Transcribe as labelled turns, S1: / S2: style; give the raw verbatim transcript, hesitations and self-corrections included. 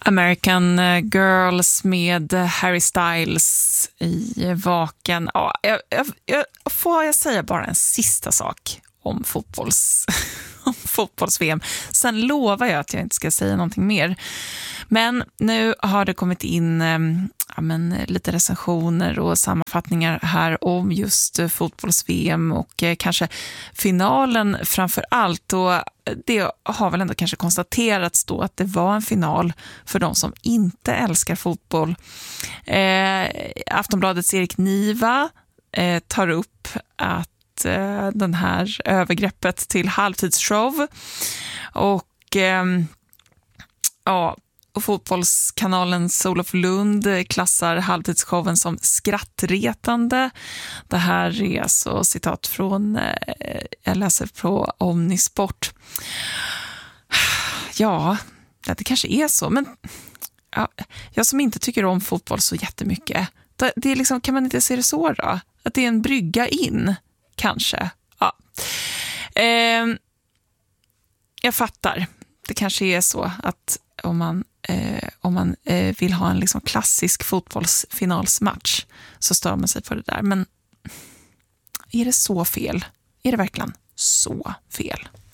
S1: American Girls med Harry Styles i Vaken. Ja, jag, jag, jag, får jag säga bara en sista sak om fotbolls, om fotbolls-V M. Sen lovar jag att jag inte ska säga någonting mer. Men nu har det kommit in ja, men, lite recensioner och sammanfattningar här om just fotbolls-V M och eh, kanske finalen framför allt. Och det har väl ändå kanske konstaterats då att det var en final för de som inte älskar fotboll. Eh, Aftonbladets Erik Niva eh, tar upp att eh, den här övergreppet till halvtidsshow och eh, ja, och fotbollskanalens Olof Lund klassar halvtidsshowen som skrattretande. Det här är alltså citat från, eh, jag läser på Omnisport. Ja, det kanske är så, men ja, jag som inte tycker om fotboll så jättemycket, det, det är liksom, kan man inte se det så då? Att det är en brygga in, kanske. Ja. Eh, jag fattar. Det kanske är så att om man Eh, om man eh, vill ha en liksom klassisk fotbollsfinalsmatch så stör man sig på det där. Men är det så fel? Är det verkligen så fel?